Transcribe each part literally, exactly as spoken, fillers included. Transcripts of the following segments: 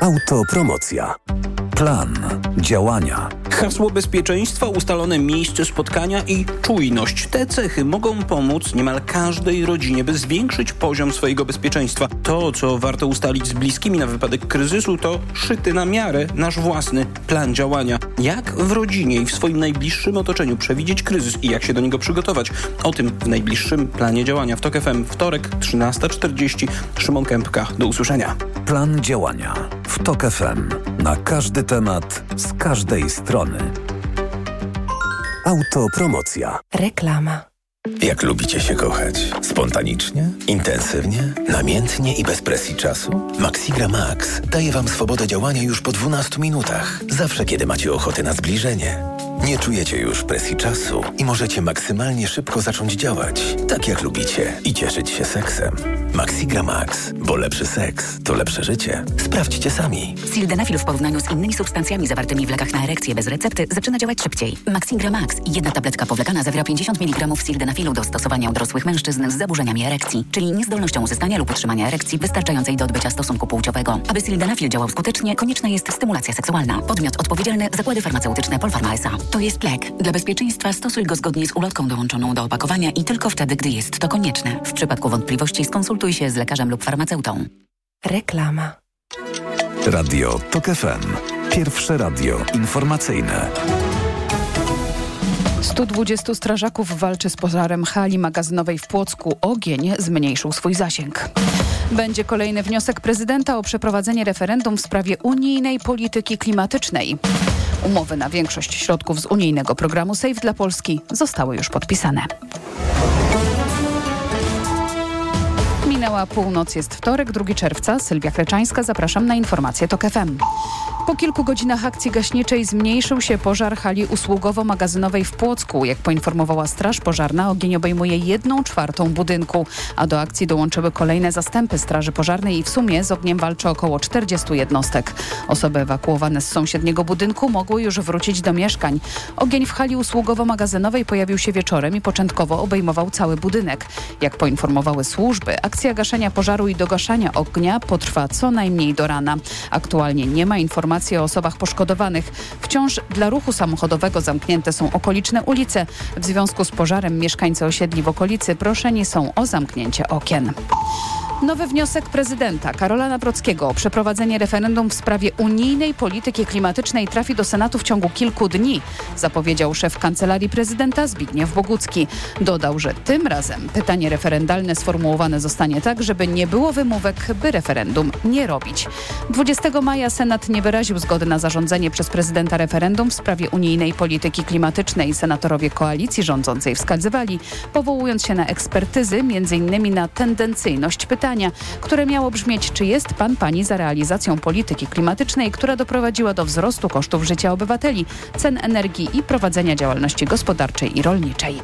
Autopromocja. Plan działania. Hasło bezpieczeństwa, ustalone miejsce spotkania i czujność. Te cechy mogą pomóc niemal każdej rodzinie, by zwiększyć poziom swojego bezpieczeństwa. To, co warto ustalić z bliskimi na wypadek kryzysu, to szyty na miarę nasz własny plan działania. Jak w rodzinie i w swoim najbliższym otoczeniu przewidzieć kryzys i jak się do niego przygotować? O tym w najbliższym planie działania w TOK F M. Wtorek, trzynasta czterdzieści. Szymon Kępka. Do usłyszenia. Plan działania w TOK F M. Na każdy temat, z każdej strony. Autopromocja. Reklama. Jak lubicie się kochać? Spontanicznie? Intensywnie? Namiętnie i bez presji czasu? Maxigra Max daje Wam swobodę działania już po dwunastu minutach. Zawsze, kiedy macie ochotę na zbliżenie. Nie czujecie już presji czasu i możecie maksymalnie szybko zacząć działać, tak jak lubicie, i cieszyć się seksem. Maxigra Max, bo lepszy seks to lepsze życie. Sprawdźcie sami. Sildenafil w porównaniu z innymi substancjami zawartymi w lekach na erekcję bez recepty zaczyna działać szybciej. Maxigra Max, jedna tabletka powlekana, zawiera pięćdziesiąt miligramów sildenafilu do stosowania u dorosłych mężczyzn z zaburzeniami erekcji, czyli niezdolnością uzyskania lub utrzymania erekcji wystarczającej do odbycia stosunku płciowego. Aby sildenafil działał skutecznie, konieczna jest stymulacja seksualna. Podmiot odpowiedzialny: Zakłady Farmaceutyczne Polpharma S A. To jest lek. Dla bezpieczeństwa stosuj go zgodnie z ulotką dołączoną do opakowania i tylko wtedy, gdy jest to konieczne. W przypadku wątpliwości skonsultuj się z lekarzem lub farmaceutą. Reklama. Radio TOK F M. Pierwsze radio informacyjne. stu dwudziestu strażaków walczy z pożarem hali magazynowej w Płocku. Ogień zmniejszył swój zasięg. Będzie kolejny wniosek prezydenta o przeprowadzenie referendum w sprawie unijnej polityki klimatycznej. Umowy na większość środków z unijnego programu Save dla Polski zostały już podpisane. Minęła północ, jest wtorek, drugiego czerwca. Sylwia Kleczańska, zapraszam na informacje TOK F M. Po kilku godzinach akcji gaśniczej zmniejszył się pożar hali usługowo-magazynowej w Płocku. Jak poinformowała Straż Pożarna, ogień obejmuje jedną czwartą budynku, a do akcji dołączyły kolejne zastępy Straży Pożarnej i w sumie z ogniem walczy około czterdziestu jednostek. Osoby ewakuowane z sąsiedniego budynku mogły już wrócić do mieszkań. Ogień w hali usługowo-magazynowej pojawił się wieczorem i początkowo obejmował cały budynek. Jak poinformowały służby, akcja gaszenia pożaru i dogaszania ognia potrwa co najmniej do rana. Aktualnie nie ma informacji o osobach poszkodowanych. Wciąż dla ruchu samochodowego zamknięte są okoliczne ulice. W związku z pożarem mieszkańcy osiedli w okolicy proszeni są o zamknięcie okien. Nowy wniosek prezydenta Karola Nawrockiego o przeprowadzenie referendum w sprawie unijnej polityki klimatycznej trafi do Senatu w ciągu kilku dni, zapowiedział szef Kancelarii Prezydenta Zbigniew Bogucki. Dodał, że tym razem pytanie referendalne sformułowane zostanie tak, żeby nie było wymówek, by referendum nie robić. dwudziestego maja Senat nie wyraził zgody na zarządzenie przez prezydenta referendum w sprawie unijnej polityki klimatycznej. Senatorowie koalicji rządzącej wskazywali, powołując się na ekspertyzy, między innymi na tendencyjność pytania, które miało brzmieć: czy jest pan, pani za realizacją polityki klimatycznej, która doprowadziła do wzrostu kosztów życia obywateli, cen energii i prowadzenia działalności gospodarczej i rolniczej.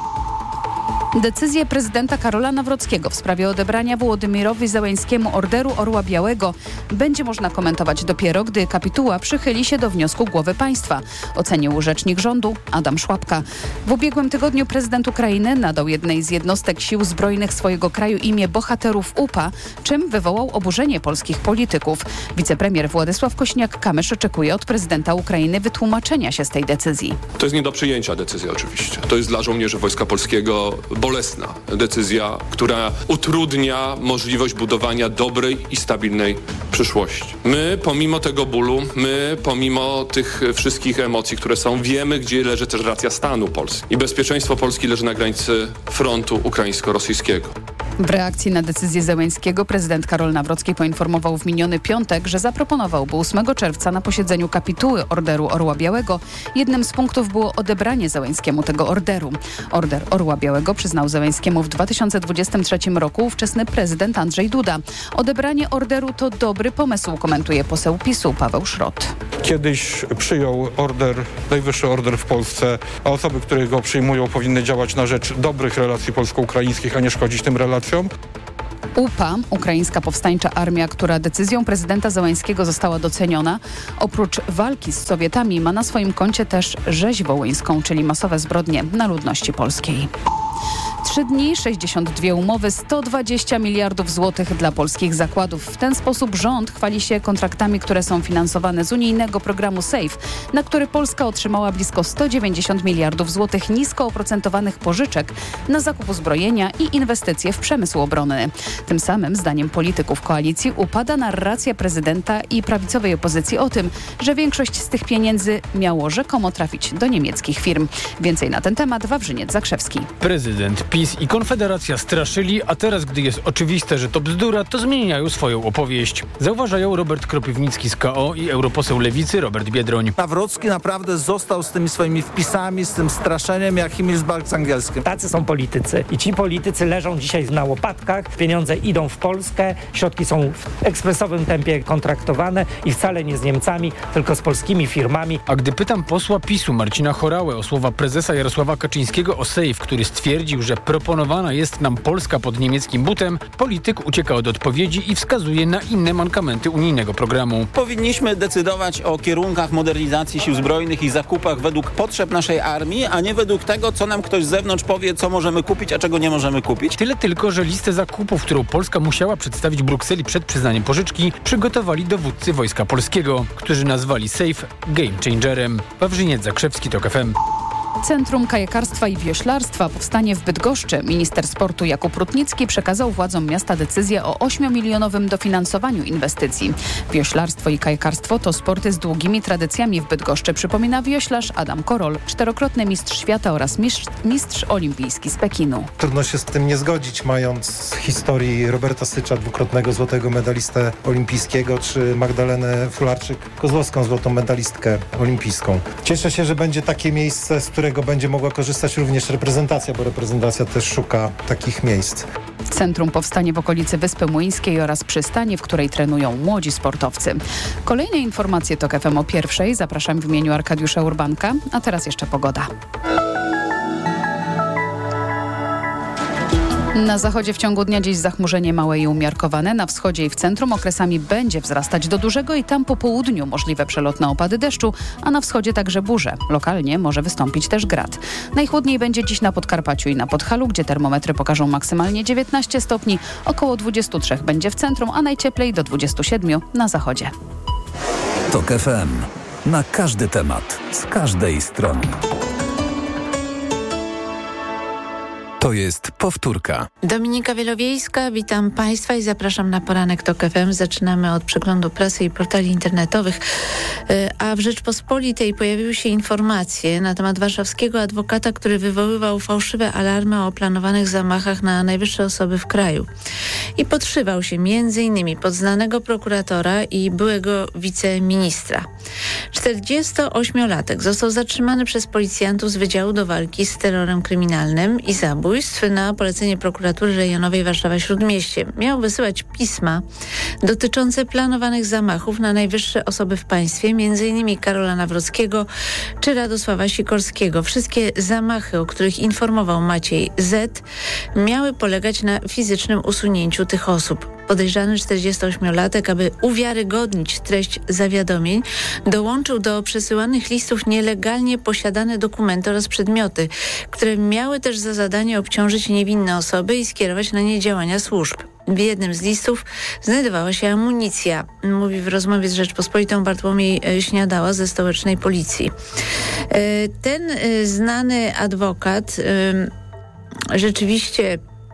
Decyzję prezydenta Karola Nawrockiego w sprawie odebrania Wołodymyrowi Zełenskiemu Orderu Orła Białego będzie można komentować dopiero, gdy kapituła przychyli się do wniosku głowy państwa, ocenił rzecznik rządu Adam Szłapka. W ubiegłym tygodniu prezydent Ukrainy nadał jednej z jednostek sił zbrojnych swojego kraju imię bohaterów U P A, czym wywołał oburzenie polskich polityków. Wicepremier Władysław Kośniak-Kamysz oczekuje od prezydenta Ukrainy wytłumaczenia się z tej decyzji. To jest nie do przyjęcia decyzja oczywiście. To jest dla żołnierzy Wojska Polskiego bolesna decyzja, która utrudnia możliwość budowania dobrej i stabilnej przyszłości. My pomimo tego bólu, my pomimo tych wszystkich emocji, które są, wiemy, gdzie leży też racja stanu Polski. I bezpieczeństwo Polski leży na granicy frontu ukraińsko-rosyjskiego. W reakcji na decyzję Zełenskiego prezydent Karol Nawrocki poinformował w miniony piątek, że zaproponowałby ósmego czerwca na posiedzeniu kapituły Orderu Orła Białego. Jednym z punktów było odebranie Zełenskiemu tego orderu. Order Orła Białego przyznał Zełenskiemu w dwa tysiące dwudziestym trzecim roku ówczesny prezydent Andrzej Duda. Odebranie orderu to dobry pomysł, komentuje poseł PiSu Paweł Szrot. Kiedyś przyjął order, najwyższy order w Polsce, a osoby, które go przyjmują, powinny działać na rzecz dobrych relacji polsko-ukraińskich, a nie szkodzić tym relacjom. U P A, Ukraińska Powstańcza Armia, która decyzją prezydenta Zełenskiego została doceniona, oprócz walki z Sowietami ma na swoim koncie też rzeź wołyńską, czyli masowe zbrodnie na ludności polskiej. Trzy dni, sześćdziesiąt dwie umowy, sto dwadzieścia miliardów złotych dla polskich zakładów. W ten sposób rząd chwali się kontraktami, które są finansowane z unijnego programu SAFE, na który Polska otrzymała blisko sto dziewięćdziesiąt miliardów złotych nisko oprocentowanych pożyczek na zakup uzbrojenia i inwestycje w przemysł obronny. Tym samym, zdaniem polityków koalicji, upada narracja prezydenta i prawicowej opozycji o tym, że większość z tych pieniędzy miało rzekomo trafić do niemieckich firm. Więcej na ten temat Wawrzyniec Zakrzewski. Prezydent, PiS i Konfederacja straszyli, a teraz, gdy jest oczywiste, że to bzdura, to zmieniają swoją opowieść. Zauważają Robert Kropiwnicki z K O i europoseł Lewicy Robert Biedroń. Nawrocki naprawdę został z tymi swoimi wpisami, z tym straszeniem jak Himmelsbach z angielskim. Tacy są politycy i ci politycy leżą dzisiaj na łopatkach, pieniądze idą w Polskę, środki są w ekspresowym tempie kontraktowane i wcale nie z Niemcami, tylko z polskimi firmami. A gdy pytam posła PiSu Marcina Horałę o słowa prezesa Jarosława Kaczyńskiego o SAFE, który stwierdził, że proponowana jest nam Polska pod niemieckim butem, polityk ucieka od odpowiedzi i wskazuje na inne mankamenty unijnego programu. Powinniśmy decydować o kierunkach modernizacji sił zbrojnych i zakupach według potrzeb naszej armii, a nie według tego, co nam ktoś z zewnątrz powie, co możemy kupić, a czego nie możemy kupić. Tyle tylko, że listę zakupów, którą Polska musiała przedstawić Brukseli przed przyznaniem pożyczki, przygotowali dowódcy Wojska Polskiego, którzy nazwali SAFE game changerem. Wawrzyniec Zakrzewski, TOK F M. Centrum Kajakarstwa i Wioślarstwa powstanie w Bydgoszczy. Minister sportu Jakub Rutnicki przekazał władzom miasta decyzję o ośmiomilionowym dofinansowaniu inwestycji. Wioślarstwo i kajakarstwo to sporty z długimi tradycjami w Bydgoszczy, przypomina wioślarz Adam Korol, czterokrotny mistrz świata oraz mistrz, mistrz olimpijski z Pekinu. Trudno się z tym nie zgodzić, mając historii Roberta Sycza, dwukrotnego złotego medalistę olimpijskiego, czy Magdalenę Fularczyk-Kozłowską, złotą medalistkę olimpijską. Cieszę się, że będzie takie miejsce, z którego będzie mogła korzystać również reprezentacja, bo reprezentacja też szuka takich miejsc. Centrum powstanie w okolicy Wyspy Młyńskiej oraz przystani, w której trenują młodzi sportowcy. Kolejne informacje TOK F M o pierwszej. Zapraszam w imieniu Arkadiusza Urbanka, a teraz jeszcze pogoda. Na zachodzie w ciągu dnia dziś zachmurzenie małe i umiarkowane. Na wschodzie i w centrum okresami będzie wzrastać do dużego i tam po południu możliwe przelotne opady deszczu, a na wschodzie także burze. Lokalnie może wystąpić też grad. Najchłodniej będzie dziś na Podkarpaciu i na Podhalu, gdzie termometry pokażą maksymalnie dziewiętnaście stopni. Około dwadzieścia trzy będzie w centrum, a najcieplej do dwudziestu siedmiu na zachodzie. TOK F M. Na każdy temat, z każdej strony. To jest powtórka. Dominika Wielowiejska, witam Państwa i zapraszam na poranek TOK F M. Zaczynamy od przeglądu prasy i portali internetowych. A w Rzeczpospolitej pojawiły się informacje na temat warszawskiego adwokata, który wywoływał fałszywe alarmy o planowanych zamachach na najwyższe osoby w kraju. I podszywał się między innymi pod znanego prokuratora i byłego wiceministra. czterdziestoośmiolatek został zatrzymany przez policjantów z Wydziału do Walki z Terrorem Kryminalnym i Zabójstw na polecenie prokuratury rejonowej Warszawa-Śródmieście. Miał wysyłać pisma dotyczące planowanych zamachów na najwyższe osoby w państwie, między innymi Karola Nawrockiego czy Radosława Sikorskiego. Wszystkie zamachy, o których informował Maciej Z., miały polegać na fizycznym usunięciu tych osób. Podejrzany czterdziestoośmiolatek, aby uwiarygodnić treść zawiadomień, dołączył do przesyłanych listów nielegalnie posiadane dokumenty oraz przedmioty, które miały też za zadanie obciążyć niewinne osoby i skierować na nie działania służb. W jednym z listów znajdowała się amunicja, mówi w rozmowie z Rzeczpospolitą Bartłomiej Śniadała ze stołecznej policji. Ten znany adwokat rzeczywiście...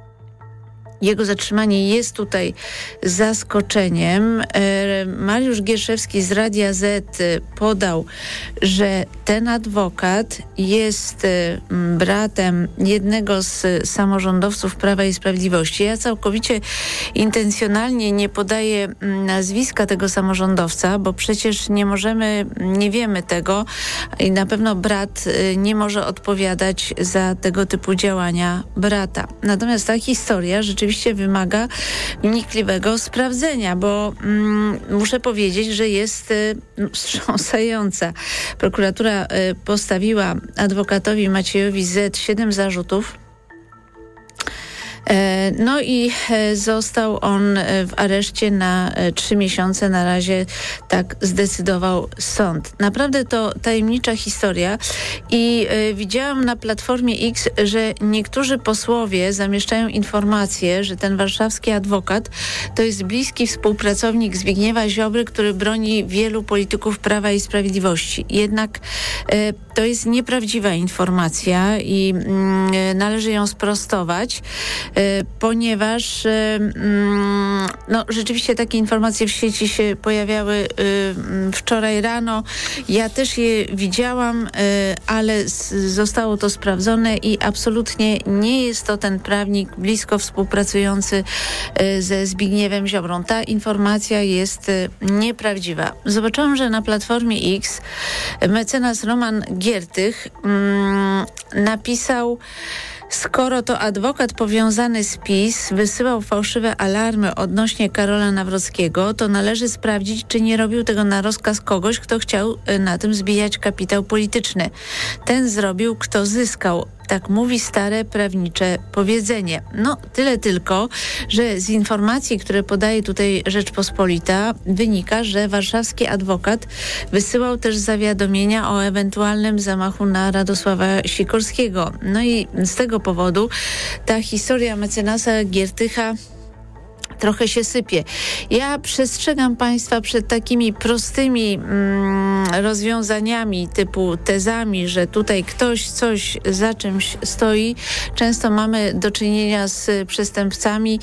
Jego zatrzymanie jest tutaj zaskoczeniem. Mariusz Gierszewski z Radia Z podał, że ten adwokat jest bratem jednego z samorządowców Prawa i Sprawiedliwości. Ja całkowicie intencjonalnie nie podaję nazwiska tego samorządowca, bo przecież nie możemy, nie wiemy tego i na pewno brat nie może odpowiadać za tego typu działania brata. Natomiast ta historia rzeczywiście Oczywiście wymaga wnikliwego sprawdzenia, bo mm, muszę powiedzieć, że jest y, wstrząsająca. Prokuratura y, postawiła adwokatowi Maciejowi Z. siedem zarzutów. No i został on w areszcie na trzy miesiące. Na razie tak zdecydował sąd. Naprawdę to tajemnicza historia i widziałam na Platformie X, że niektórzy posłowie zamieszczają informacje, że ten warszawski adwokat to jest bliski współpracownik Zbigniewa Ziobry, który broni wielu polityków Prawa i Sprawiedliwości. Jednak e, to jest nieprawdziwa informacja i mm, należy ją sprostować, e, ponieważ e, mm, no, rzeczywiście takie informacje w sieci się pojawiały e, wczoraj rano. Ja też je widziałam, e, ale z, zostało to sprawdzone i absolutnie nie jest to ten prawnik blisko współpracujący e, ze Zbigniewem Ziobrą. Ta informacja jest e, nieprawdziwa. Zobaczyłam, że na Platformie X mecenas Roman Giertych mm, napisał: skoro to adwokat powiązany z PiS wysyłał fałszywe alarmy odnośnie Karola Nawrockiego, to należy sprawdzić, czy nie robił tego na rozkaz kogoś, kto chciał na tym zbijać kapitał polityczny. Ten zrobił, kto zyskał. Tak mówi stare prawnicze powiedzenie. No, tyle tylko, że z informacji, które podaje tutaj Rzeczpospolita, wynika, że warszawski adwokat wysyłał też zawiadomienia o ewentualnym zamachu na Radosława Sikorskiego. No i z tego powodu ta historia mecenasa Giertycha trochę się sypie. Ja przestrzegam Państwa przed takimi prostymi mm, rozwiązaniami typu tezami, że tutaj ktoś coś za czymś stoi. Często mamy do czynienia z przestępcami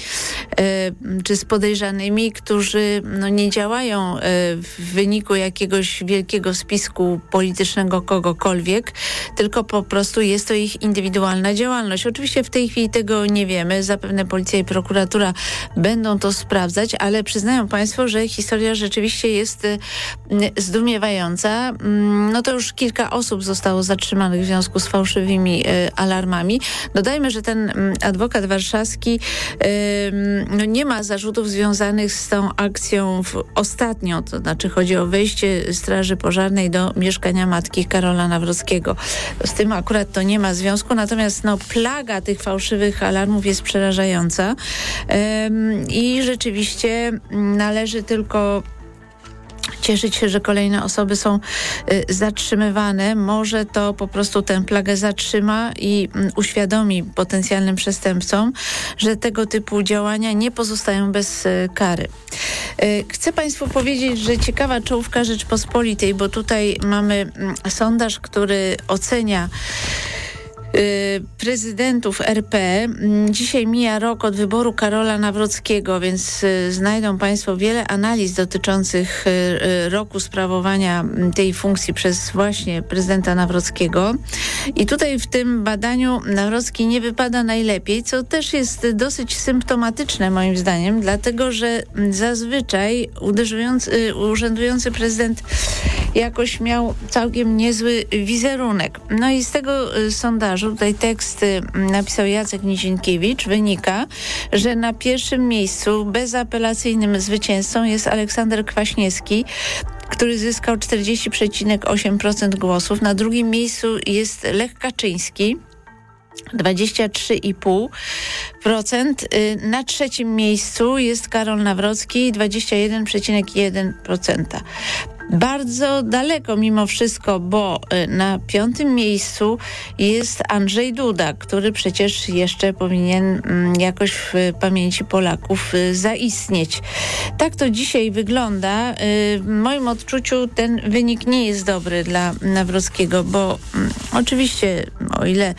y, czy z podejrzanymi, którzy no, nie działają y, w wyniku jakiegoś wielkiego spisku politycznego kogokolwiek, tylko po prostu jest to ich indywidualna działalność. Oczywiście w tej chwili tego nie wiemy. Zapewne policja i prokuratura będą Będą to sprawdzać, ale przyznają Państwo, że historia rzeczywiście jest y, zdumiewająca. Mm, no to już kilka osób zostało zatrzymanych w związku z fałszywymi y, alarmami. Dodajmy, że ten y, adwokat warszawski y, no nie ma zarzutów związanych z tą akcją w ostatnią, to znaczy chodzi o wejście Straży Pożarnej do mieszkania matki Karola Nawrockiego. Z tym akurat to nie ma związku, natomiast no, plaga tych fałszywych alarmów jest przerażająca. Y, I rzeczywiście należy tylko cieszyć się, że kolejne osoby są y, zatrzymywane. Może to po prostu tę plagę zatrzyma i y, uświadomi potencjalnym przestępcom, że tego typu działania nie pozostają bez y, kary. Y, chcę Państwu powiedzieć, że ciekawa czołówka Rzeczpospolitej, bo tutaj mamy y, sondaż, który ocenia prezydentów R P. Dzisiaj mija rok od wyboru Karola Nawrockiego, więc znajdą Państwo wiele analiz dotyczących roku sprawowania tej funkcji przez właśnie prezydenta Nawrockiego. I tutaj w tym badaniu Nawrocki nie wypada najlepiej, co też jest dosyć symptomatyczne moim zdaniem, dlatego że zazwyczaj uderzający, urzędujący prezydent jakoś miał całkiem niezły wizerunek. No i z tego sondażu, tutaj tekst napisał Jacek Nizinkiewicz, wynika, że na pierwszym miejscu bezapelacyjnym zwycięzcą jest Aleksander Kwaśniewski, który zyskał czterdzieści przecinek osiem procent głosów. Na drugim miejscu jest Lech Kaczyński, dwadzieścia trzy i pół procent. Na trzecim miejscu jest Karol Nawrocki, dwadzieścia jeden przecinek jeden procent. Bardzo daleko mimo wszystko, bo na piątym miejscu jest Andrzej Duda, który przecież jeszcze powinien jakoś w pamięci Polaków zaistnieć. Tak to dzisiaj wygląda. W moim odczuciu ten wynik nie jest dobry dla Nawrockiego, bo oczywiście o ile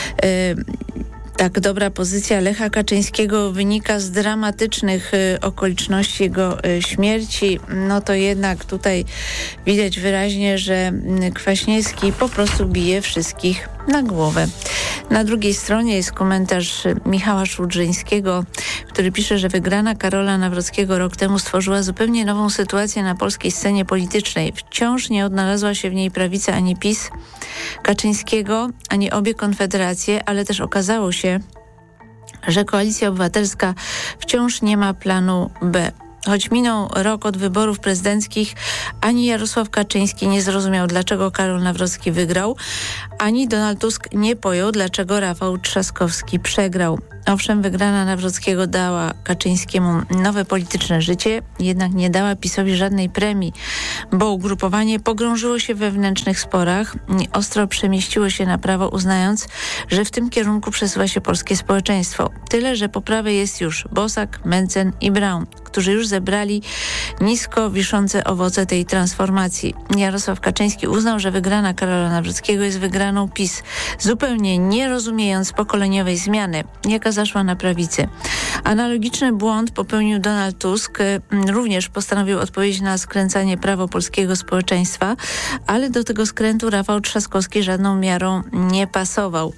tak dobra pozycja Lecha Kaczyńskiego wynika z dramatycznych y, okoliczności jego y, śmierci, no to jednak tutaj widać wyraźnie, że y, Kwaśniewski po prostu bije wszystkich na głowę. Na drugiej stronie jest komentarz Michała Szłudrzyńskiego, który pisze, że wygrana Karola Nawrockiego rok temu stworzyła zupełnie nową sytuację na polskiej scenie politycznej. Wciąż nie odnalazła się w niej prawica ani PiS Kaczyńskiego, ani obie konfederacje, ale też okazało się, że Koalicja Obywatelska wciąż nie ma planu B. Choć minął rok od wyborów prezydenckich, ani Jarosław Kaczyński nie zrozumiał, dlaczego Karol Nawrocki wygrał, ani Donald Tusk nie pojął, dlaczego Rafał Trzaskowski przegrał. Owszem, wygrana Nawrockiego dała Kaczyńskiemu nowe polityczne życie, jednak nie dała PiS-owi żadnej premii, bo ugrupowanie pogrążyło się we wewnętrznych sporach i ostro przemieściło się na prawo, uznając, że w tym kierunku przesuwa się polskie społeczeństwo. Tyle, że po prawej jest już Bosak, Mencen i Braun, którzy już zebrali nisko wiszące owoce tej transformacji. Jarosław Kaczyński uznał, że wygrana Karola Nawrockiego jest wygraną PiS, zupełnie nie rozumiejąc pokoleniowej zmiany, jaka zaszła na prawicy. Analogiczny błąd popełnił Donald Tusk. Również postanowił odpowiedzieć na skręcanie prawo polskiego społeczeństwa, ale do tego skrętu Rafał Trzaskowski żadną miarą nie pasował.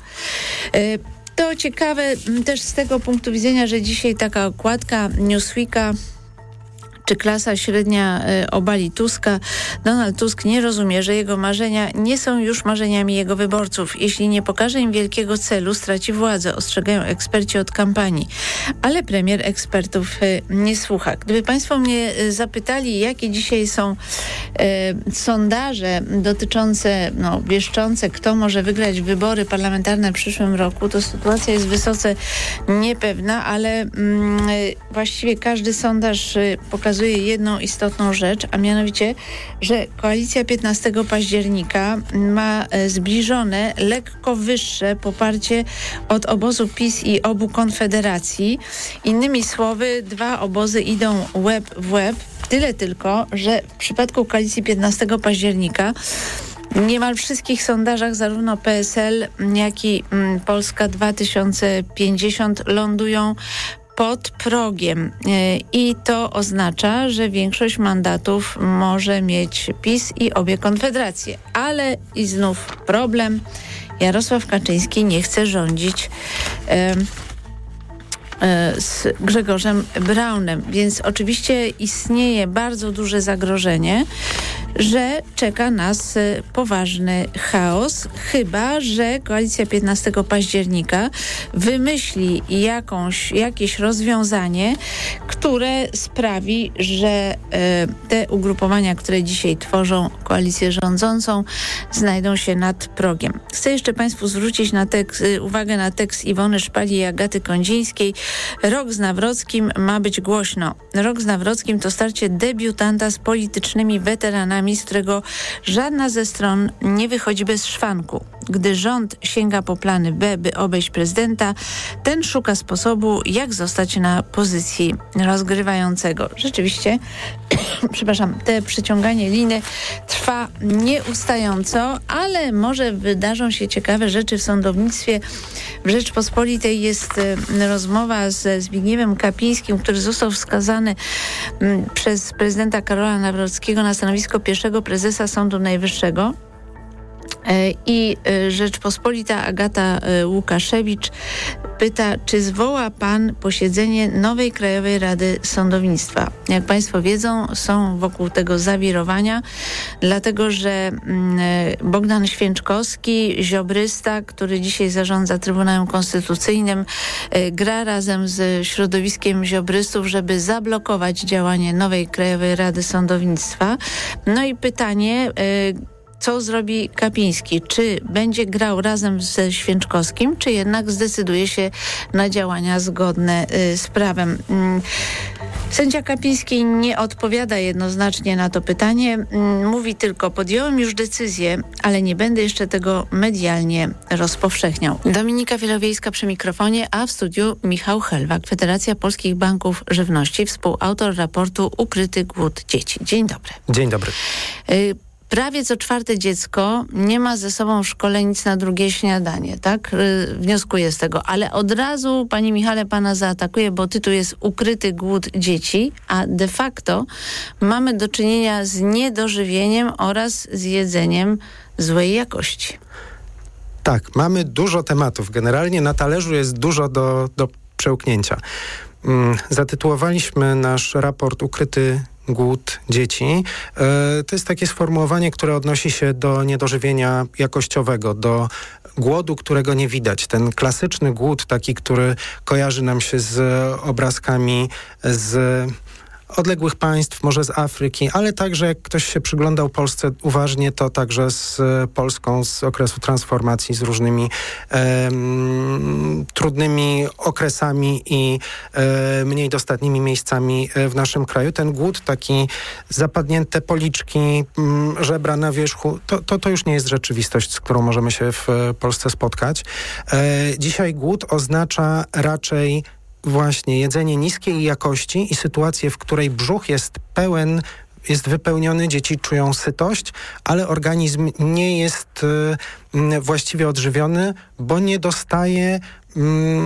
To ciekawe też z tego punktu widzenia, że dzisiaj taka okładka Newsweeka czy klasa średnia y, obali Tuska. Donald Tusk nie rozumie, że jego marzenia nie są już marzeniami jego wyborców. Jeśli nie pokaże im wielkiego celu, straci władzę, ostrzegają eksperci od kampanii. Ale premier ekspertów y, nie słucha. Gdyby państwo mnie y, zapytali, jakie dzisiaj są y, sondaże dotyczące, no, wieszczące, kto może wygrać wybory parlamentarne w przyszłym roku, to sytuacja jest wysoce niepewna, ale mm, y, właściwie każdy sondaż y, pokazuje jedną istotną rzecz, a mianowicie, że koalicja piętnastego października ma zbliżone, lekko wyższe poparcie od obozu PiS i obu Konfederacji. Innymi słowy, dwa obozy idą łeb w łeb. Tyle tylko, że w przypadku koalicji piętnastego października w niemal wszystkich sondażach zarówno P S L, jak i mm, Polska dwa tysiące pięćdziesiąt lądują pod progiem i to oznacza, że większość mandatów może mieć PiS i obie konfederacje. Ale i znów problem. Jarosław Kaczyński nie chce rządzić e, e, z Grzegorzem Braunem, więc oczywiście istnieje bardzo duże zagrożenie, że czeka nas poważny chaos, chyba że koalicja piętnastego października wymyśli jakąś, jakieś rozwiązanie, które sprawi, że e, te ugrupowania, które dzisiaj tworzą koalicję rządzącą, znajdą się nad progiem. Chcę jeszcze państwu zwrócić na tekst, uwagę na tekst Iwony Szpali i Agaty Kondzińskiej. Rok z Nawrockim ma być głośno. Rok z Nawrockim to starcie debiutanta z politycznymi weteranami, z którego żadna ze stron nie wychodzi bez szwanku. Gdy rząd sięga po plany B, by obejść prezydenta, ten szuka sposobu, jak zostać na pozycji rozgrywającego. Rzeczywiście, przepraszam, te przyciąganie liny trwa nieustająco, ale może wydarzą się ciekawe rzeczy w sądownictwie. W Rzeczpospolitej jest rozmowa ze Zbigniewem Kapińskim, który został wskazany przez prezydenta Karola Nawrockiego na stanowisko pierwszego prezesa Sądu Najwyższego. I Rzeczpospolita Agata Łukaszewicz pyta, czy zwoła pan posiedzenie nowej Krajowej Rady Sądownictwa. Jak państwo wiedzą, są wokół tego zawirowania, dlatego że Bogdan Święczkowski, ziobrysta, który dzisiaj zarządza Trybunałem Konstytucyjnym, gra razem z środowiskiem ziobrystów, żeby zablokować działanie nowej Krajowej Rady Sądownictwa. No i pytanie, co zrobi Kapiński? Czy będzie grał razem ze Święczkowskim, czy jednak zdecyduje się na działania zgodne y, z prawem? Y, Sędzia Kapiński nie odpowiada jednoznacznie na to pytanie. Y, mówi tylko, podjąłem już decyzję, ale nie będę jeszcze tego medialnie rozpowszechniał. Dominika Wielowiejska przy mikrofonie, a w studiu Michał Helwak, Federacja Polskich Banków Żywności, współautor raportu Ukryty głód dzieci. Dzień dobry. Dzień dobry. Y, Prawie co czwarte dziecko nie ma ze sobą w szkole nic na drugie śniadanie, tak? Wnioskuję z tego, ale od razu, panie Michale, pana zaatakuje, bo tytuł jest Ukryty głód dzieci, a de facto mamy do czynienia z niedożywieniem oraz z jedzeniem złej jakości. Tak, mamy dużo tematów. Generalnie na talerzu jest dużo do, do przełknięcia. Zatytułowaliśmy nasz raport Ukryty głód dzieci. To jest takie sformułowanie, które odnosi się do niedożywienia jakościowego, do głodu, którego nie widać. Ten klasyczny głód, taki, który kojarzy nam się z obrazkami z odległych państw, może z Afryki, ale także jak ktoś się przyglądał Polsce uważnie, to także z Polską z okresu transformacji, z różnymi e, trudnymi okresami i e, mniej dostatnimi miejscami w naszym kraju. Ten głód, taki zapadnięte policzki, m, żebra na wierzchu, to, to, to już nie jest rzeczywistość, z którą możemy się w Polsce spotkać. E, dzisiaj głód oznacza raczej właśnie jedzenie niskiej jakości i sytuację, w której brzuch jest pełen, jest wypełniony, dzieci czują sytość, ale organizm nie jest y, właściwie odżywiony, bo nie dostaje y,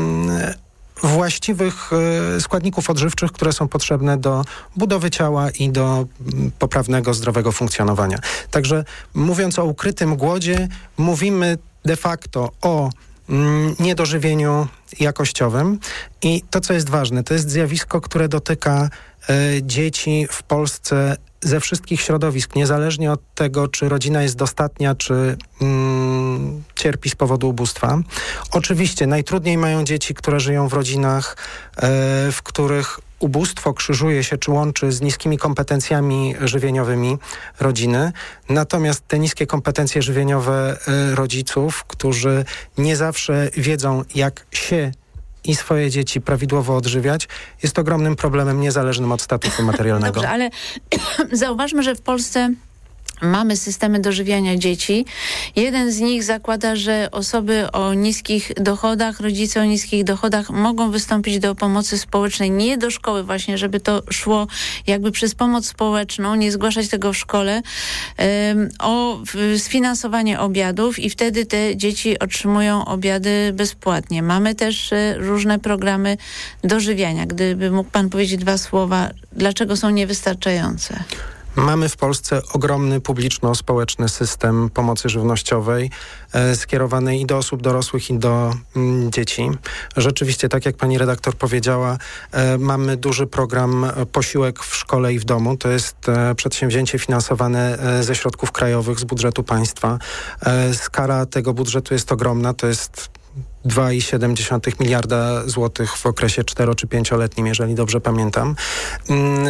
właściwych y, składników odżywczych, które są potrzebne do budowy ciała i do y, poprawnego, zdrowego funkcjonowania. Także mówiąc o ukrytym głodzie, mówimy de facto o niedożywieniu jakościowym i to, co jest ważne, to jest zjawisko, które dotyka y, dzieci w Polsce ze wszystkich środowisk, niezależnie od tego, czy rodzina jest dostatnia, czy mm, cierpi z powodu ubóstwa. Oczywiście najtrudniej mają dzieci, które żyją w rodzinach, y, w których ubóstwo krzyżuje się czy łączy z niskimi kompetencjami żywieniowymi rodziny. Natomiast te niskie kompetencje żywieniowe y, rodziców, którzy nie zawsze wiedzą, jak się i swoje dzieci prawidłowo odżywiać, jest ogromnym problemem niezależnym od statusu materialnego. Dobrze, ale zauważmy, że w Polsce mamy systemy dożywiania dzieci. Jeden z nich zakłada, że osoby o niskich dochodach, rodzice o niskich dochodach mogą wystąpić do pomocy społecznej, nie do szkoły właśnie, żeby to szło jakby przez pomoc społeczną, nie zgłaszać tego w szkole, um, o sfinansowanie obiadów i wtedy te dzieci otrzymują obiady bezpłatnie. Mamy też y, różne programy dożywiania. Gdyby mógł pan powiedzieć dwa słowa, dlaczego są niewystarczające? Mamy w Polsce ogromny publiczno-społeczny system pomocy żywnościowej e, skierowanej i do osób dorosłych, i do mm, dzieci. Rzeczywiście, tak jak pani redaktor powiedziała, e, mamy duży program Posiłek w szkole i w domu. To jest e, przedsięwzięcie finansowane e, ze środków krajowych, z budżetu państwa. E, skala tego budżetu jest ogromna. To jest dwa i siedem dziesiątych miliarda złotych w okresie cztero- czy pięcioletnim, jeżeli dobrze pamiętam. Mm,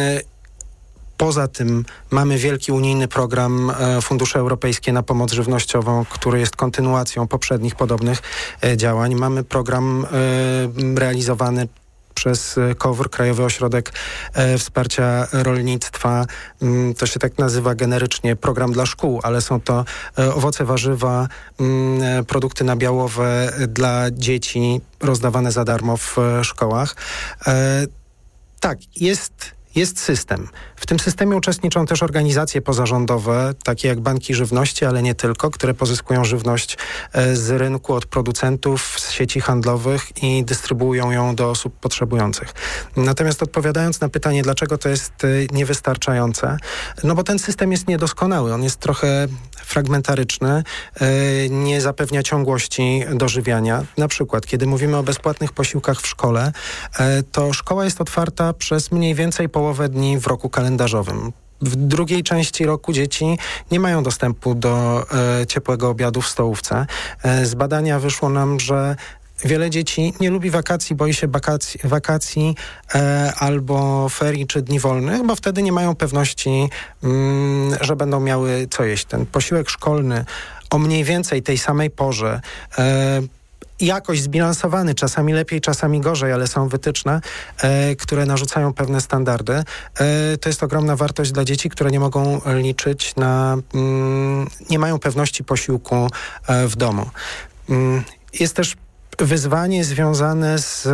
Poza tym mamy wielki unijny program e, Fundusze Europejskie na pomoc żywnościową, który jest kontynuacją poprzednich podobnych e, działań. Mamy program e, realizowany przez KOWR, Krajowy Ośrodek e, Wsparcia Rolnictwa. Mm, to się tak nazywa generycznie program dla szkół, ale są to e, owoce, warzywa, mm, produkty nabiałowe dla dzieci rozdawane za darmo w e, szkołach. E, tak, jest... Jest system. W tym systemie uczestniczą też organizacje pozarządowe, takie jak banki żywności, ale nie tylko, które pozyskują żywność z rynku od producentów, z sieci handlowych i dystrybuują ją do osób potrzebujących. Natomiast odpowiadając na pytanie, dlaczego to jest niewystarczające, no bo ten system jest niedoskonały, on jest trochę fragmentaryczny, nie zapewnia ciągłości dożywiania. Na przykład, kiedy mówimy o bezpłatnych posiłkach w szkole, to szkoła jest otwarta przez mniej więcej połowę dni w roku kalendarzowym. W drugiej części roku dzieci nie mają dostępu do e, ciepłego obiadu w stołówce. E, z badania wyszło nam, że wiele dzieci nie lubi wakacji, boi się wakacji, wakacji e, albo ferii czy dni wolnych, bo wtedy nie mają pewności, mm, że będą miały co jeść. Ten posiłek szkolny o mniej więcej tej samej porze, e, jakoś zbilansowany, czasami lepiej, czasami gorzej, ale są wytyczne, e, które narzucają pewne standardy. E, to jest ogromna wartość dla dzieci, które nie mogą liczyć na, mm, nie mają pewności posiłku e, w domu. Mm, jest też wyzwanie związane z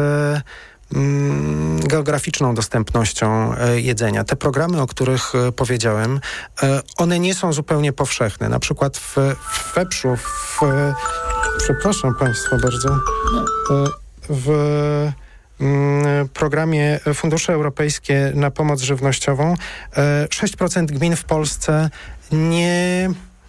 mm, geograficzną dostępnością e, jedzenia. Te programy, o których e, powiedziałem, e, one nie są zupełnie powszechne. Na przykład w, w Weprzu, w, przepraszam Państwa bardzo, e, w mm, programie Fundusze Europejskie na pomoc żywnościową e, sześć procent gmin w Polsce nie...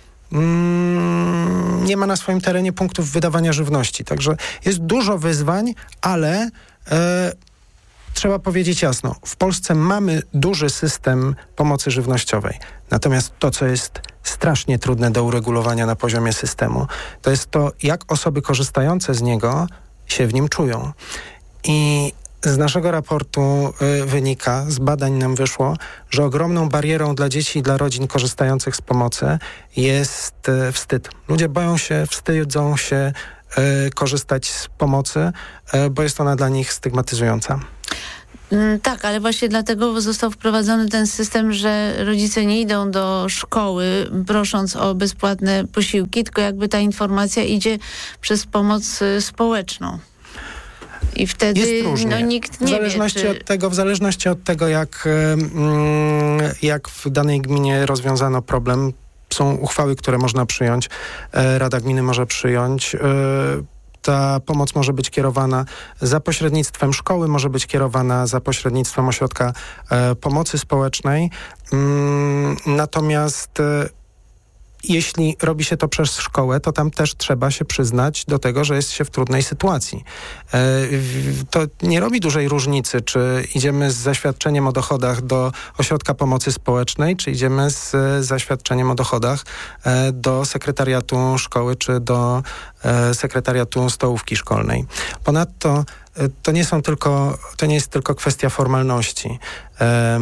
nie ma na swoim terenie punktów wydawania żywności. Także jest dużo wyzwań, ale e, trzeba powiedzieć jasno, w Polsce mamy duży system pomocy żywnościowej. Natomiast to, co jest strasznie trudne do uregulowania na poziomie systemu, to jest to, jak osoby korzystające z niego się w nim czują. I Z naszego raportu y, wynika, z badań nam wyszło, że ogromną barierą dla dzieci i dla rodzin korzystających z pomocy jest y, wstyd. Ludzie boją się, wstydzą się y, korzystać z pomocy, y, bo jest ona dla nich stygmatyzująca. Tak, ale właśnie dlatego został wprowadzony ten system, że rodzice nie idą do szkoły prosząc o bezpłatne posiłki, tylko jakby ta informacja idzie przez pomoc społeczną. I wtedy jest różnie. No, nikt nie w zależności wie, czy... od tego, w zależności od tego, jak, mm, jak w danej gminie rozwiązano problem, są uchwały, które można przyjąć. Rada Gminy może przyjąć. Ta pomoc może być kierowana za pośrednictwem szkoły, może być kierowana za pośrednictwem ośrodka e, pomocy społecznej. Mm, natomiast e, jeśli robi się to przez szkołę, to tam też trzeba się przyznać do tego, że jest się w trudnej sytuacji. E, w, to nie robi dużej różnicy, czy idziemy z zaświadczeniem o dochodach do ośrodka pomocy społecznej, czy idziemy z e, zaświadczeniem o dochodach e, do sekretariatu szkoły, czy do e, sekretariatu stołówki szkolnej. Ponadto e, to nie są tylko, to nie jest tylko kwestia formalności. E,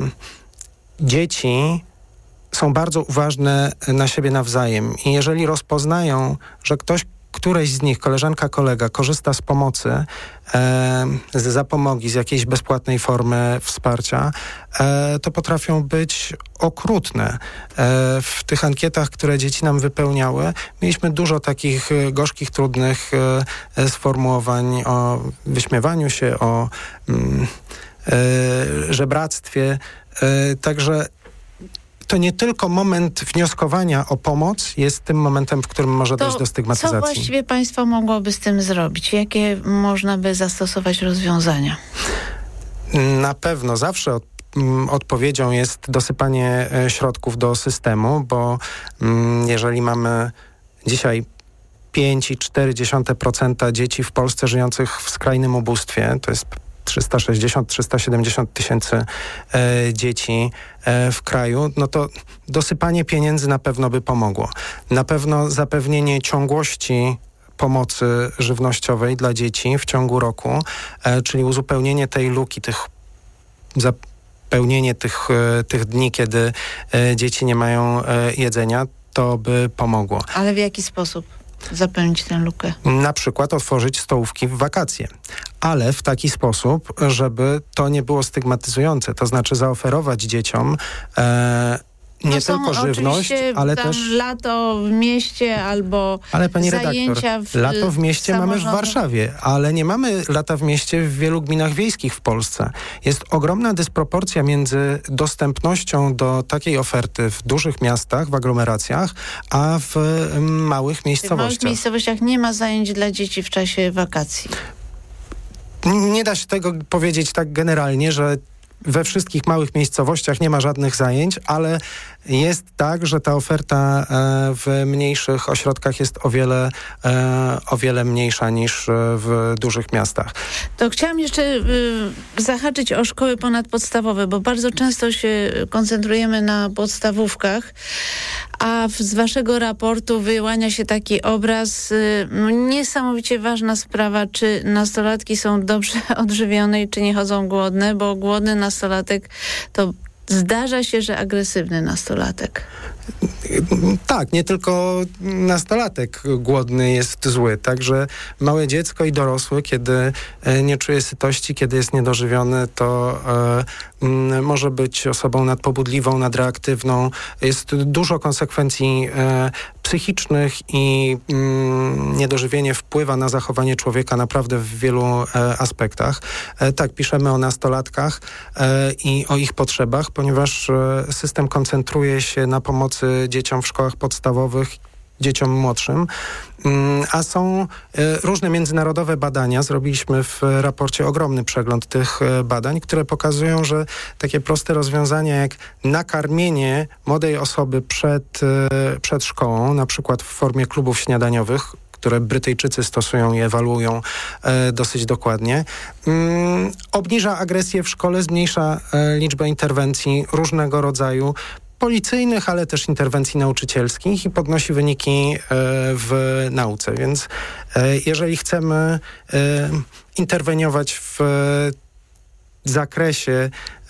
dzieci są bardzo uważne na siebie nawzajem i jeżeli rozpoznają, że ktoś, któreś z nich, koleżanka, kolega, korzysta z pomocy, e, z zapomogi, z jakiejś bezpłatnej formy wsparcia, e, to potrafią być okrutne. E, w tych ankietach, które dzieci nam wypełniały, mieliśmy dużo takich gorzkich, trudnych e, sformułowań o wyśmiewaniu się, o mm, e, żebractwie. E, także to nie tylko moment wnioskowania o pomoc jest tym momentem, w którym może to dojść do stygmatyzacji. Co właściwie państwo mogłoby z tym zrobić? Jakie można by zastosować rozwiązania? Na pewno zawsze od, m, odpowiedzią jest dosypanie e, środków do systemu, bo m, jeżeli mamy dzisiaj pięć i cztery dziesiąte procent dzieci w Polsce żyjących w skrajnym ubóstwie, to jest trzysta sześćdziesiąt do trzystu siedemdziesięciu tysięcy e, dzieci e, w kraju, no to dosypanie pieniędzy na pewno by pomogło. Na pewno zapewnienie ciągłości pomocy żywnościowej dla dzieci w ciągu roku, e, czyli uzupełnienie tej luki, tych zapełnienie tych, e, tych dni, kiedy e, dzieci nie mają e, jedzenia, to by pomogło. Ale w jaki sposób zapełnić tę lukę? Na przykład otworzyć stołówki w wakacje, ale w taki sposób, żeby to nie było stygmatyzujące, to znaczy zaoferować dzieciom e, nie no tylko żywność, ale tam też... lato w mieście albo ale pani zajęcia redaktor, w lato w mieście mamy w Warszawie, ale nie mamy lata w mieście w wielu gminach wiejskich w Polsce. Jest ogromna dysproporcja między dostępnością do takiej oferty w dużych miastach, w aglomeracjach, a w m, małych miejscowościach. W małych miejscowościach nie ma zajęć dla dzieci w czasie wakacji. Nie da się tego powiedzieć tak generalnie, że we wszystkich małych miejscowościach nie ma żadnych zajęć, ale jest tak, że ta oferta w mniejszych ośrodkach jest o wiele, o wiele mniejsza niż w dużych miastach. To chciałam jeszcze y, zahaczyć o szkoły ponadpodstawowe, bo bardzo często się koncentrujemy na podstawówkach, a w, z waszego raportu wyłania się taki obraz, y, niesamowicie ważna sprawa, czy nastolatki są dobrze odżywione i czy nie chodzą głodne, bo głodny nastolatek to zdarza się, że agresywny nastolatek. Tak, nie tylko nastolatek głodny jest zły, także małe dziecko i dorosły, kiedy nie czuje sytości, kiedy jest niedożywiony, to e, m, może być osobą nadpobudliwą, nadreaktywną. Jest dużo konsekwencji e, psychicznych i m, niedożywienie wpływa na zachowanie człowieka naprawdę w wielu e, aspektach. E, tak, piszemy o nastolatkach e, i o ich potrzebach, ponieważ e, system koncentruje się na pomocy dzieciom w szkołach podstawowych, dzieciom młodszym, a są różne międzynarodowe badania. Zrobiliśmy w raporcie ogromny przegląd tych badań, które pokazują, że takie proste rozwiązania jak nakarmienie młodej osoby przed, przed szkołą, na przykład w formie klubów śniadaniowych, które Brytyjczycy stosują i ewaluują e, dosyć dokładnie, mm, obniża agresję w szkole, zmniejsza e, liczbę interwencji różnego rodzaju, policyjnych, ale też interwencji nauczycielskich i podnosi wyniki w nauce. Więc jeżeli chcemy interweniować w zakresie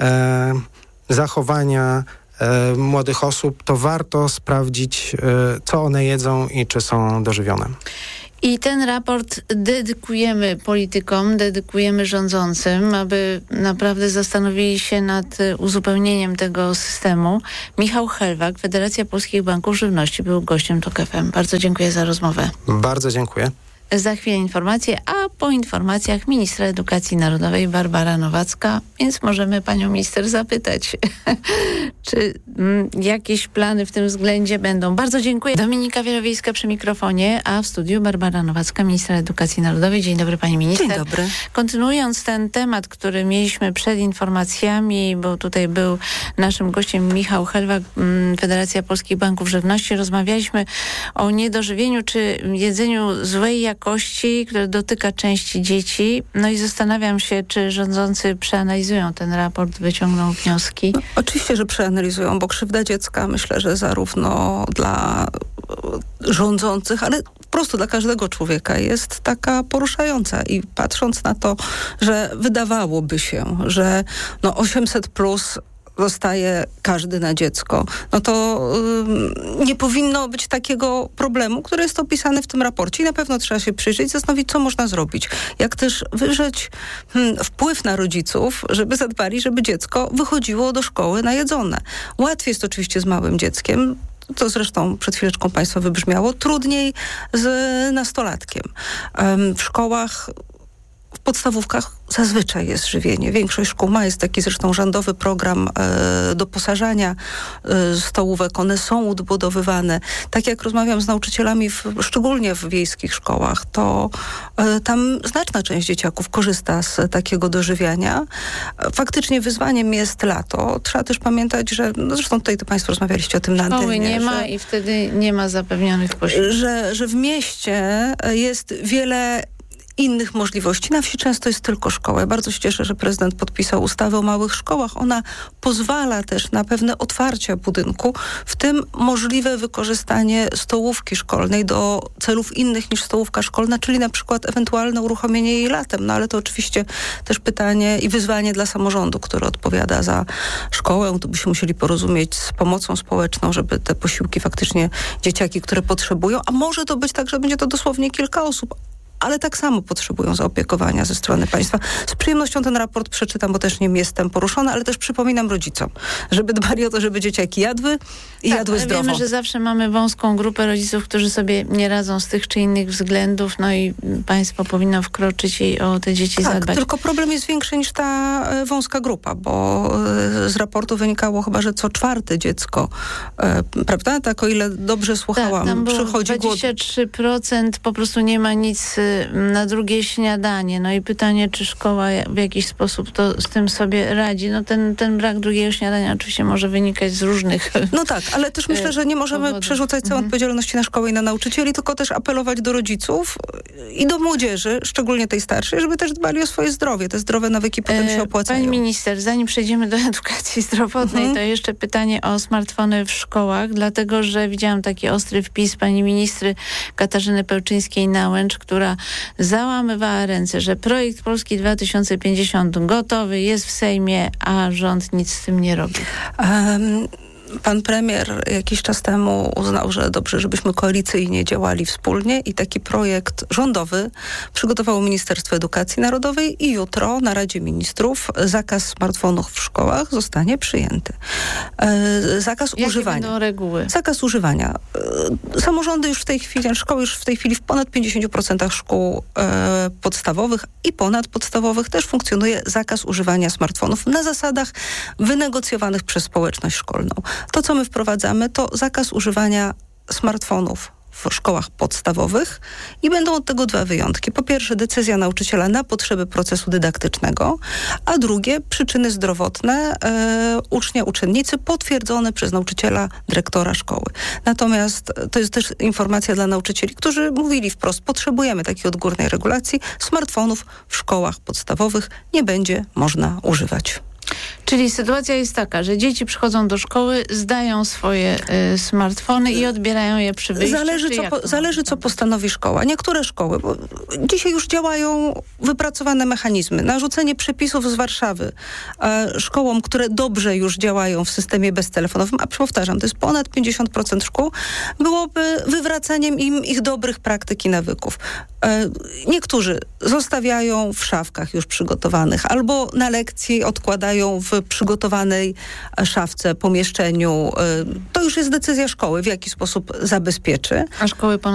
zachowania młodych osób, to warto sprawdzić, co one jedzą i czy są dożywione. I ten raport dedykujemy politykom, dedykujemy rządzącym, aby naprawdę zastanowili się nad uzupełnieniem tego systemu. Michał Helwak, Federacja Polskich Banków Żywności, był gościem TOK F M. Bardzo dziękuję za rozmowę. Bardzo dziękuję. Za chwilę informacje, a po informacjach ministra edukacji narodowej Barbara Nowacka, więc możemy panią minister zapytać, czy mm, jakieś plany w tym względzie będą. Bardzo dziękuję. Dominika Wielowiejska przy mikrofonie, a w studiu Barbara Nowacka, ministra edukacji narodowej. Dzień dobry pani minister. Dzień dobry. Kontynuując ten temat, który mieliśmy przed informacjami, bo tutaj był naszym gościem Michał Helwak, Federacja Polskich Banków Żywności, rozmawialiśmy o niedożywieniu czy jedzeniu złej jakości, które dotyka części dzieci. No i zastanawiam się, czy rządzący przeanalizują ten raport, wyciągną wnioski. No, oczywiście, że przeanalizują, bo krzywda dziecka, myślę, że zarówno dla rządzących, ale po prostu dla każdego człowieka jest taka poruszająca. I patrząc na to, że wydawałoby się, że no osiemset plus zostaje każdy na dziecko, no to yy, nie powinno być takiego problemu, który jest opisany w tym raporcie i na pewno trzeba się przyjrzeć, zastanowić, co można zrobić. Jak też wywrzeć hmm, wpływ na rodziców, żeby zadbali, żeby dziecko wychodziło do szkoły najedzone. Łatwiej jest oczywiście z małym dzieckiem, to zresztą przed chwileczką państwa wybrzmiało, trudniej z nastolatkiem. Ym, w szkołach W podstawówkach zazwyczaj jest żywienie. Większość szkół ma, jest taki zresztą rządowy program e, doposażania e, stołówek. One są odbudowywane. Tak jak rozmawiam z nauczycielami, w, szczególnie w wiejskich szkołach, to e, tam znaczna część dzieciaków korzysta z takiego dożywiania. E, faktycznie wyzwaniem jest lato. Trzeba też pamiętać, że, no zresztą tutaj to państwo rozmawialiście o tym na antenie. Szkoły nie że, ma i wtedy nie ma zapewnionych posiłków. Że, że w mieście jest wiele innych możliwości. Na wsi często jest tylko szkoła. Ja bardzo się cieszę, że prezydent podpisał ustawę o małych szkołach. Ona pozwala też na pewne otwarcia budynku, w tym możliwe wykorzystanie stołówki szkolnej do celów innych niż stołówka szkolna, czyli na przykład ewentualne uruchomienie jej latem. No ale to oczywiście też pytanie i wyzwanie dla samorządu, który odpowiada za szkołę. Tu by się musieli porozumieć z pomocą społeczną, żeby te posiłki faktycznie dzieciaki, które potrzebują, a może to być tak, że będzie to dosłownie kilka osób, ale tak samo potrzebują zaopiekowania ze strony państwa. Z przyjemnością ten raport przeczytam, bo też nim jestem poruszona, ale też przypominam rodzicom, żeby dbali o to, żeby dzieciaki jadły i tak, jadły zdrowo. Wiemy, że zawsze mamy wąską grupę rodziców, którzy sobie nie radzą z tych czy innych względów, no i państwo powinno wkroczyć i o te dzieci tak, zadbać. Tylko problem jest większy niż ta e, wąska grupa, bo e, z raportu wynikało chyba, że co czwarte dziecko, e, prawda? Tak, o ile dobrze słuchałam, tak, tam było przychodzi dwadzieścia trzy procent po prostu nie ma nic na drugie śniadanie. No i pytanie, czy szkoła w jakiś sposób to z tym sobie radzi. No ten, ten brak drugiego śniadania oczywiście może wynikać z różnych No tak, ale też myślę, że nie możemy powodów. przerzucać całą Mhm. odpowiedzialności na szkołę i na nauczycieli, tylko też apelować do rodziców i do młodzieży, szczególnie tej starszej, żeby też dbali o swoje zdrowie. Te zdrowe nawyki potem się opłacają. Pani minister, zanim przejdziemy do edukacji zdrowotnej, Mhm. to jeszcze pytanie o smartfony w szkołach, dlatego, że widziałam taki ostry wpis pani ministry Katarzyny Pełczyńskiej-Nałęcz, która załamywała ręce, że projekt Polski dwa tysiące pięćdziesiąt gotowy, jest w Sejmie, a rząd nic z tym nie robi. Um, Pan premier jakiś czas temu uznał, że dobrze, żebyśmy koalicyjnie działali wspólnie i taki projekt rządowy przygotowało Ministerstwo Edukacji Narodowej i jutro na Radzie Ministrów zakaz smartfonów w szkołach zostanie przyjęty. E, zakaz Jakie używania. będą reguły? Zakaz używania. E, samorządy już w tej chwili, szkoły już w tej chwili w ponad pięćdziesięciu procentach szkół e, podstawowych i ponadpodstawowych też funkcjonuje zakaz używania smartfonów na zasadach wynegocjowanych przez społeczność szkolną. To, co my wprowadzamy, to zakaz używania smartfonów w szkołach podstawowych i będą od tego dwa wyjątki. Po pierwsze, decyzja nauczyciela na potrzeby procesu dydaktycznego, a drugie, przyczyny zdrowotne e, ucznia, uczennicy potwierdzone przez nauczyciela, dyrektora szkoły. Natomiast to jest też informacja dla nauczycieli, którzy mówili wprost, potrzebujemy takiej odgórnej regulacji, smartfonów w szkołach podstawowych nie będzie można używać. Czyli sytuacja jest taka, że dzieci przychodzą do szkoły, zdają swoje y, smartfony i odbierają je przy wyjściu. Zależy, co, po, zależy co postanowi szkoła. Niektóre szkoły, bo dzisiaj już działają wypracowane mechanizmy. Narzucenie przepisów z Warszawy e, szkołom, które dobrze już działają w systemie beztelefonowym, a powtarzam, to jest ponad pięćdziesiąt procent szkół, byłoby wywracaniem im ich dobrych praktyk i nawyków. E, niektórzy zostawiają w szafkach już przygotowanych, albo na lekcji odkładają w przygotowanej szafce, pomieszczeniu. To już jest decyzja szkoły, w jaki sposób zabezpieczy. A szkoły ponad